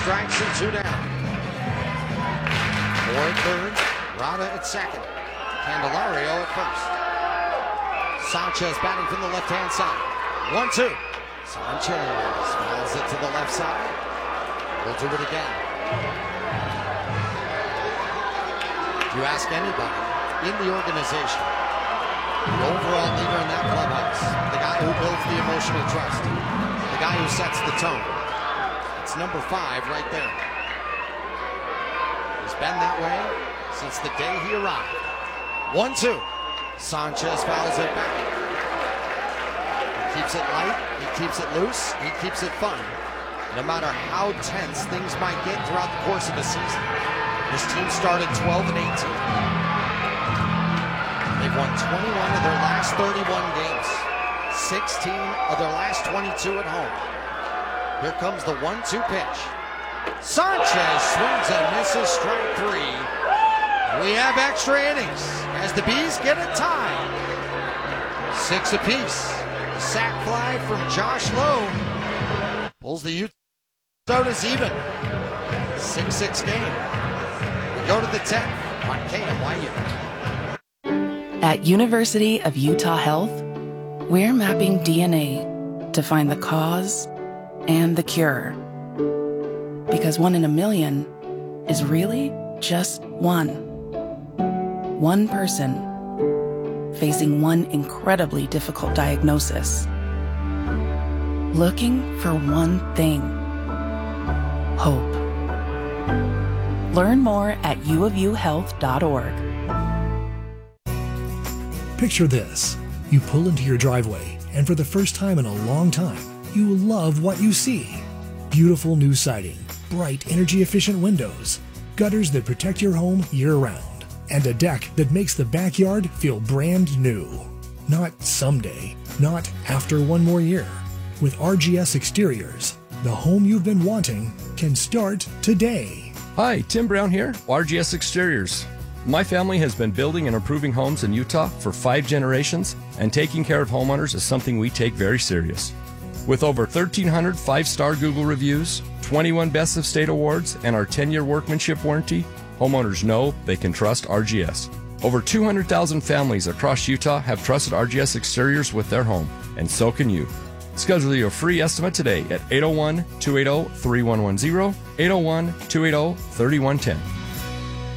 strikes and 2 down. Moore at third, Rada at second, Candelario at first. Sanchez batting from the left-hand side. 1-2. Sanchez fouls it to the left side. We'll do it again. If you ask anybody in the organization, the overall leader in that clubhouse, the guy who builds the emotional trust, the guy who sets the tone, it's number 5 right there. He's been that way since the day he arrived. 1-2. Sanchez fouls it back. He keeps it light, he keeps it loose, he keeps it fun. No matter how tense things might get throughout the course of a season. This team started 12-18. They've won 21 of their last 31 games. 16 of their last 22 at home. Here comes the 1-2 pitch. Sanchez swings and misses, strike 3. We have extra innings as the Bees get a tie. 6 apiece. Sac fly from Josh Lowe pulls the Utahonas even. 6-6 game. We go to the 10th on KMYU. At University of Utah Health, we're mapping DNA to find the cause and the cure. Because 1 in a million is really just one. One person facing one incredibly difficult diagnosis. Looking for one thing. Hope. Learn more at uofuhealth.org. Picture this. You pull into your driveway, and for the first time in a long time, you love what you see. Beautiful new siding, bright energy-efficient windows, gutters that protect your home year-round, and a deck that makes the backyard feel brand new. Not someday, not after one more year. With RGS Exteriors, the home you've been wanting can start today. Hi, Tim Brown here, RGS Exteriors. My family has been building and improving homes in Utah for 5 generations, and taking care of homeowners is something we take very serious. With over 1,300 5-star Google reviews, 21 Best of State awards, and our 10-year workmanship warranty, homeowners know they can trust RGS. Over 200,000 families across Utah have trusted RGS Exteriors with their home, and so can you. Schedule your free estimate today at 801-280-3110, 801-280-3110.